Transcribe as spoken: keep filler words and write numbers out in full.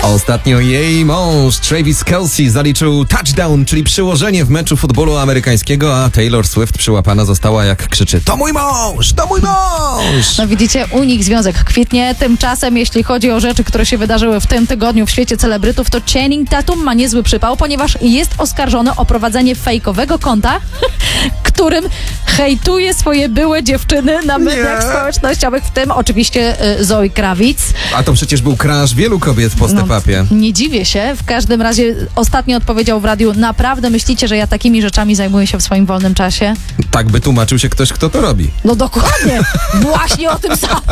Ostatnio jej mąż Travis Kelce zaliczył touchdown, czyli przyłożenie w meczu futbolu amerykańskiego, a Taylor Swift przyłapana została, jak krzyczy: to mój mąż, to mój mąż! No widzicie, u nich związek kwitnie. Tymczasem, jeśli chodzi o rzeczy, które się wydarzyły w tym tygodniu w świecie celebrytów, to Channing Tatum ma niezły przypał, ponieważ jest oskarżony o prowadzenie fejkowego konta, którym hejtuje swoje byłe dziewczyny na mediach Nie. społecznościowych, w tym oczywiście y, Zoe Kravitz. A to przecież był crash wielu kobiet po step-upie. No, nie dziwię się. W każdym razie ostatnio odpowiedział w radiu: naprawdę myślicie, że ja takimi rzeczami zajmuję się w swoim wolnym czasie? Tak by tłumaczył się ktoś, kto to robi. No dokładnie. Właśnie o tym samym.